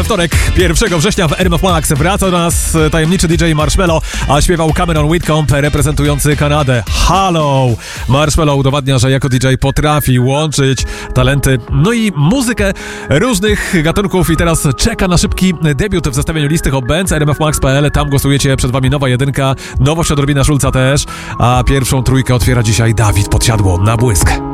Wtorek, 1 września w RMF Max wraca do nas tajemniczy DJ Marshmello, a śpiewał Cameron Whitcomb reprezentujący Kanadę. Halo! Marshmello udowadnia, że jako DJ potrafi łączyć talenty, no i muzykę różnych gatunków i teraz czeka na szybki debiut w zestawieniu listy Hot Bands rmfmax.pl. Tam głosujecie, przed wami nowa jedynka, nowość od Robina Schulza też, a pierwszą trójkę otwiera dzisiaj Dawid Podsiadło na błysk.